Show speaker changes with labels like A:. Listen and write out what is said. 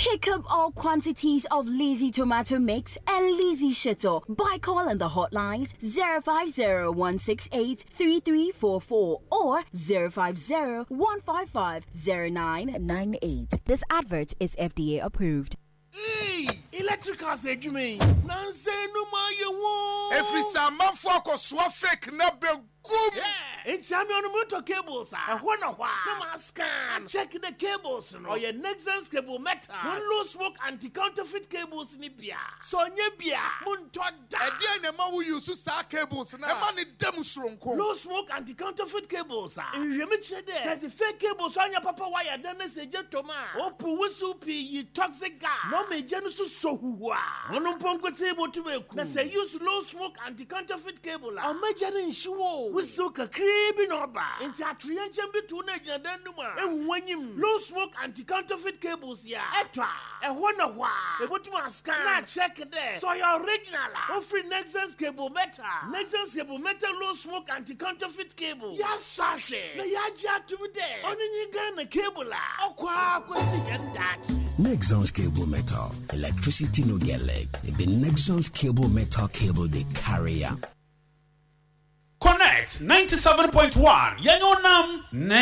A: Pick up all quantities of Lazy Tomato Mix and Lazy Shito by calling the hotlines 050-168-3344 or 050-155-0998. This advert is FDA approved.
B: Electrical Sejume. Nanse no ma yewo.
C: Every time for so fake na be gum.
B: It's time on motor cables. I wanna why. No ma scan. Check the cables no. Or your Nexans cable metal. One low smoke anti-counterfeit cables ni bia. So nye bia. Munto da.
C: E dia na ma we use sa cables na. E ma ni dem sronko.
B: Low smoke anti-counterfeit cables. You me che there. Certificate cables on your papa wire then say jetoma. Opu wusu pi yi toxic gas. No me jenusu so huwa. Ono pongo table to be cool. Na say use low smoke anti-counterfeit cable. O me jenu nshiwo. Wusu ka kribi no ba. Inti atriyanche bitu na jenda numa. Ehwanyim. Low smoke anti-counterfeit cables ya. Etwa. Ehwana wa. Ebotu scan. Na check there. So your original. Offer Nexans cable metal. Nexans cable metal low smoke anti-counterfeit cable. Ya sashe. Na ya jatu there. Oni nyiga na cable la. Okwa kwesi yandachi.
D: Nexans cable metal. Electricity no get leg. It be Nexans cable metal cable they carry up.
E: Connect 97.1. Yanyo nam.